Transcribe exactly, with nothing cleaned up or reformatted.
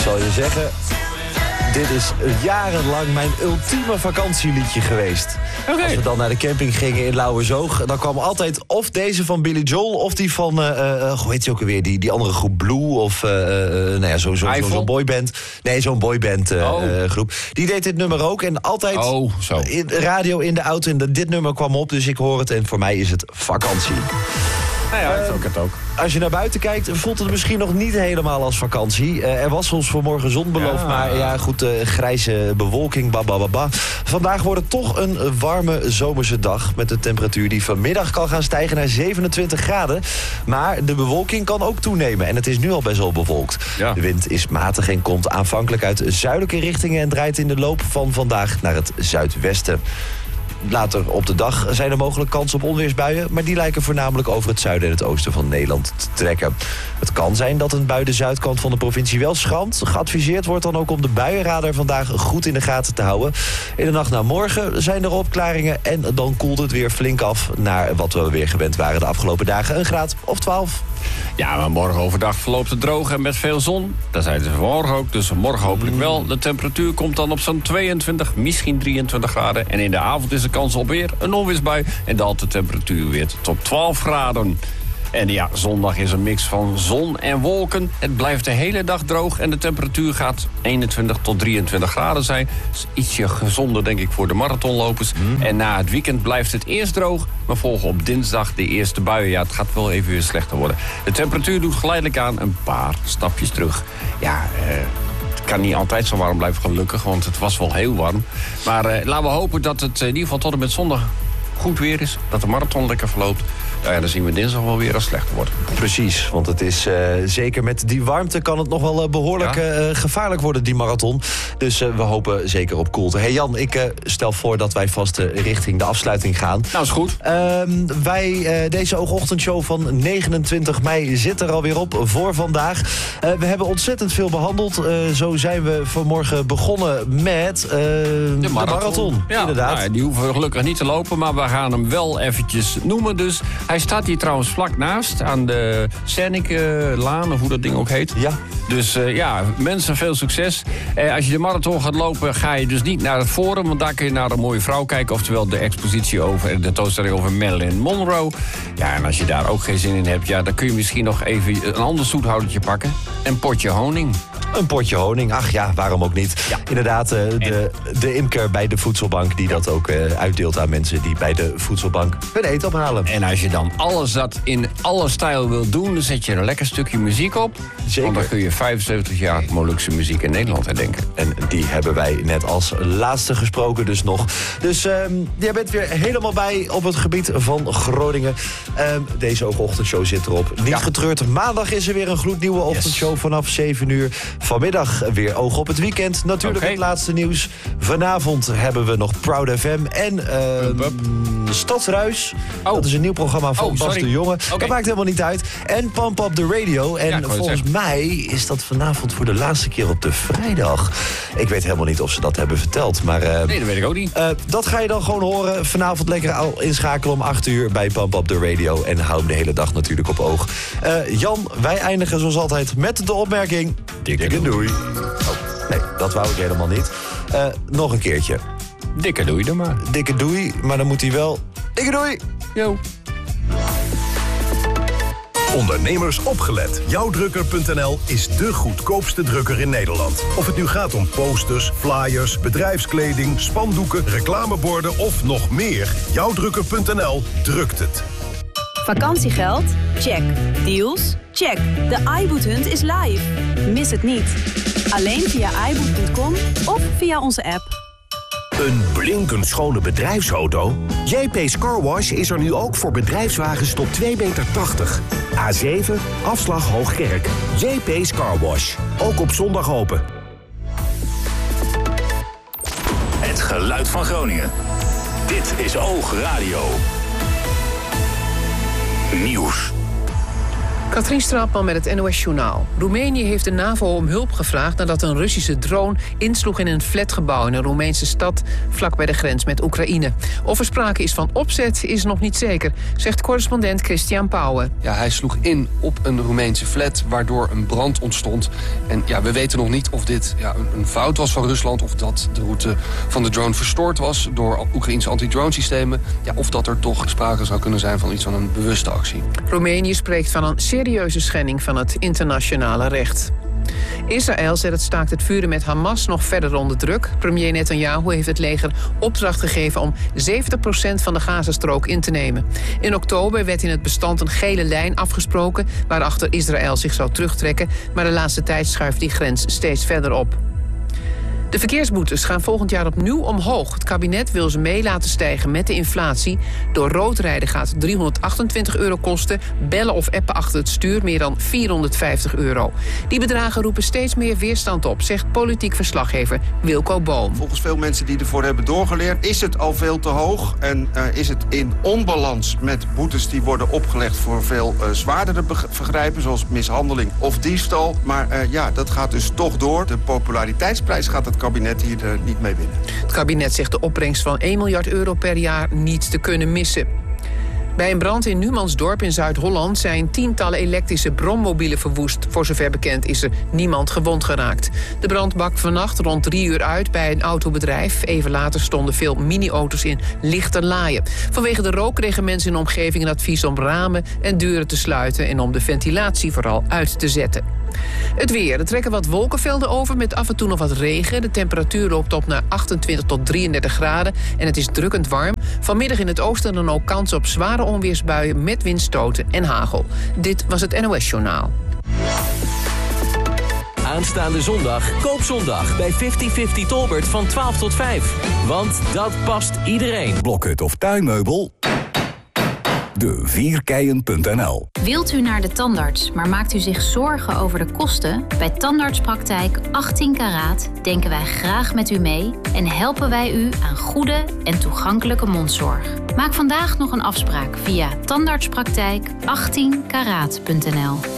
zal je zeggen, dit is jarenlang mijn ultieme vakantieliedje geweest. Okay. Als we dan naar de camping gingen in Lauwersoog, dan kwam altijd of deze van Billy Joel of die van, uh, uh, hoe heet ze ook alweer, die, die andere groep Blue of uh, uh, nou ja, zo'n zo, zo, zo boyband. Nee, zo'n boyband uh, oh. uh, groep. Die deed dit nummer ook en altijd oh, zo. in de radio in de auto en dit nummer kwam op, dus ik hoor het en voor mij is het vakantie. Nou ja, uh, ik het ook. Als je naar buiten kijkt, voelt het misschien nog niet helemaal als vakantie. Uh, er was ons vanmorgen zon beloofd, ja. maar ja, goed, uh, grijze bewolking, babababa. Vandaag wordt het toch een warme zomerse dag met een temperatuur die vanmiddag kan gaan stijgen naar zevenentwintig graden. Maar de bewolking kan ook toenemen en het is nu al best wel bewolkt. Ja. De wind is matig en komt aanvankelijk uit zuidelijke richtingen en draait in de loop van vandaag naar het zuidwesten. Later op de dag zijn er mogelijk kans op onweersbuien, maar die lijken voornamelijk over het zuiden en het oosten van Nederland te trekken. Het kan zijn dat een bui de zuidkant van de provincie wel schampt. Geadviseerd wordt dan ook om de buienradar vandaag goed in de gaten te houden. In de nacht naar morgen zijn er opklaringen en dan koelt het weer flink af naar wat we weer gewend waren de afgelopen dagen. Een graad of twaalf. Ja, maar morgen overdag verloopt het droog en met veel zon. Dat zijn ze vanmorgen ook, dus morgen hopelijk wel. De temperatuur komt dan op zo'n tweeëntwintig, misschien drieëntwintig graden. En in de avond is er kans op weer een onweersbui. En daalt de temperatuur weer tot twaalf graden. En ja, zondag is een mix van zon en wolken. Het blijft de hele dag droog en de temperatuur gaat eenentwintig tot drieëntwintig graden zijn. Dat is ietsje gezonder, denk ik, voor de marathonlopers. Mm. En na het weekend blijft het eerst droog, maar volgen op dinsdag de eerste buien. Ja, het gaat wel even weer slechter worden. De temperatuur doet geleidelijk aan een paar stapjes terug. Ja, eh... Het kan niet altijd zo warm blijven, gelukkig, want het was wel heel warm. Maar eh, laten we hopen dat het in ieder geval tot en met zondag goed weer is. Dat de marathon lekker verloopt. Nou ja, dan zien we dinsdag wel weer als slechter wordt. Precies, want het is uh, zeker met die warmte kan het nog wel uh, behoorlijk ja? uh, gevaarlijk worden, die marathon. Dus uh, we hopen zeker op koelte. Hey Jan, ik uh, stel voor dat wij vast uh, richting de afsluiting gaan. Nou, is goed. Uh, wij, uh, deze Oogochtendshow van negenentwintig mei zit er alweer op voor vandaag. Uh, we hebben ontzettend veel behandeld. Uh, zo zijn we vanmorgen begonnen met uh, de marathon. De marathon ja, inderdaad. Nou, die hoeven we gelukkig niet te lopen, maar we gaan hem wel eventjes noemen. Dus hij staat hier trouwens vlak naast aan de Senneke-laan, of hoe dat ding ook heet. Ja. Dus uh, ja, mensen, veel succes. Uh, als je de marathon gaat lopen, ga je dus niet naar het Forum, want daar kun je naar een mooie vrouw kijken. Oftewel de expositie over, de tentoonstelling over Marilyn Monroe. Ja, en als je daar ook geen zin in hebt, ja, dan kun je misschien nog even een ander zoethoudertje pakken. Een potje honing. Een potje honing, ach ja, waarom ook niet. Ja. Inderdaad, uh, de, de imker bij de voedselbank die dat ook uh, uitdeelt aan mensen die bij de voedselbank hun eten ophalen. En als je dan alles dat in alle stijl wil doen, dan zet je een lekker stukje muziek op. Zeker. Want dan kun je vijfenzeventig jaar Molukse muziek in Nederland herdenken. En die hebben wij net als laatste gesproken dus nog. Dus um, jij bent weer helemaal bij op het gebied van Groningen. Um, deze Oogochtendshow zit erop. Niet ja. getreurd, maandag is er weer een gloednieuwe ochtendshow yes. vanaf zeven uur. Vanmiddag weer oog op het weekend. Natuurlijk okay. het laatste nieuws. Vanavond hebben we nog Proud F M en uh, Stadsruis. Oh. Dat is een nieuw programma van oh, Bas de Jonge. Okay. Dat maakt helemaal niet uit. En Pump Up the Radio. En ja, volgens mij is dat vanavond voor de laatste keer op de vrijdag. Ik weet helemaal niet of ze dat hebben verteld. Maar, uh, nee, dat weet ik ook niet. Uh, dat ga je dan gewoon horen. Vanavond lekker al inschakelen om acht uur bij Pump Up the Radio. En hou hem de hele dag natuurlijk op oog. Uh, Jan, wij eindigen zoals altijd met de opmerking... Dikke, Dikke doei. Oh, nee, dat wou ik helemaal niet. Uh, nog een keertje. Dikke doei dan maar. Dikke doei, maar dan moet hij wel... Dikke doei! Yo. Ondernemers opgelet. Jouwdrukker punt n l is de goedkoopste drukker in Nederland. Of het nu gaat om posters, flyers, bedrijfskleding, spandoeken, reclameborden of nog meer. Jouwdrukker punt n l drukt het. Vakantiegeld? Check. Deals? Check. De iBoothunt is live. Mis het niet. Alleen via i boot punt com of via onze app. Een blinkend schone bedrijfsauto? J P's Car Wash is er nu ook voor bedrijfswagens tot twee meter tachtig. A zeven, afslag Hoogkerk. J P's Car Wash. Ook op zondag open. Het geluid van Groningen. Dit is Oog Radio. Nieuws. Katrien Straatman met het N O S Journaal. Roemenië heeft de NAVO om hulp gevraagd nadat een Russische drone insloeg in een flatgebouw in een Roemeense stad vlak bij de grens met Oekraïne. Of er sprake is van opzet is nog niet zeker, zegt correspondent Christian Pauwen. Ja, hij sloeg in op een Roemeense flat waardoor een brand ontstond. En ja, we weten nog niet of dit ja, een, een fout was van Rusland, of dat de route van de drone verstoord was door Oekraïnse anti-drone systemen. Ja, of dat er toch sprake zou kunnen zijn van iets van een bewuste actie. Roemenië spreekt van een serieuze schending van het internationale recht. Israël zet het staakt het vuren met Hamas nog verder onder druk. Premier Netanyahu heeft het leger opdracht gegeven om zeventig procent van de Gazastrook in te nemen. In oktober werd in het bestand een gele lijn afgesproken waarachter Israël zich zou terugtrekken, maar de laatste tijd schuift die grens steeds verder op. De verkeersboetes gaan volgend jaar opnieuw omhoog. Het kabinet wil ze mee laten stijgen met de inflatie. Door rood rijden gaat driehonderdachtentwintig euro kosten. Bellen of appen achter het stuur meer dan vierhonderdvijftig euro. Die bedragen roepen steeds meer weerstand op, zegt politiek verslaggever Wilco Boom. Volgens veel mensen die ervoor hebben doorgeleerd is het al veel te hoog. En uh, is het in onbalans met boetes die worden opgelegd voor veel uh, zwaardere vergrijpen, zoals mishandeling of diefstal. Maar uh, ja, dat gaat dus toch door. De populariteitsprijs gaat het kabinet hier uh, niet mee winnen. Het kabinet zegt de opbrengst van één miljard euro per jaar niet te kunnen missen. Bij een brand in Numansdorp in Zuid-Holland zijn tientallen elektrische brommobielen verwoest. Voor zover bekend is er niemand gewond geraakt. De brand brak vannacht rond drie uur uit bij een autobedrijf. Even later stonden veel mini-auto's in lichte laaien. Vanwege de rook kregen mensen in de omgeving een advies om ramen en deuren te sluiten en om de ventilatie vooral uit te zetten. Het weer. Er trekken wat wolkenvelden over met af en toe nog wat regen. De temperatuur loopt op naar achtentwintig tot drieëndertig graden en het is drukkend warm. Vanmiddag in het oosten dan ook kans op zware onweersbuien met windstoten en hagel. Dit was het N O S Journaal. Aanstaande zondag, koopzondag bij vijftig vijftig Tolbert van twaalf tot vijf. Want dat past iedereen. Blokhut of tuinmeubel? de vierkeien punt n l. Wilt u naar de tandarts, maar maakt u zich zorgen over de kosten? Bij Tandartspraktijk achttien karaat denken wij graag met u mee en helpen wij u aan goede en toegankelijke mondzorg. Maak vandaag nog een afspraak via tandartspraktijk achttien karaat punt n l.